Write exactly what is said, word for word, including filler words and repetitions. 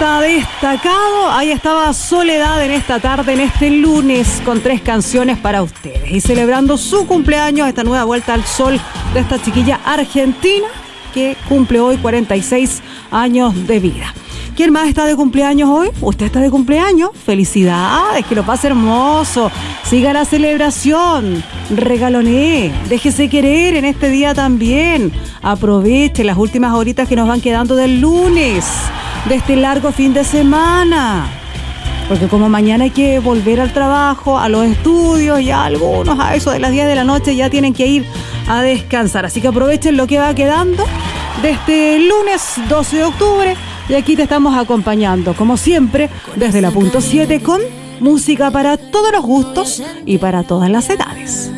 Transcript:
artista destacado. Ahí estaba Soledad en esta tarde, en este lunes, con tres canciones para ustedes. Y celebrando su cumpleaños, esta nueva vuelta al sol de esta chiquilla argentina que cumple hoy cuarenta y seis años de vida. ¿Quién más está de cumpleaños hoy? ¿Usted está de cumpleaños? ¡Felicidades! Que lo pase hermoso. Siga la celebración. Regalonee. Déjese querer en este día también. Aproveche las últimas horitas que nos van quedando del lunes, de este largo fin de semana. Porque como mañana hay que volver al trabajo, a los estudios, ya algunos a eso de las diez de la noche ya tienen que ir a descansar. Así que aprovechen lo que va quedando de este lunes doce de octubre. Y aquí te estamos acompañando, como siempre, desde la punto siete con música para todos los gustos y para todas las edades.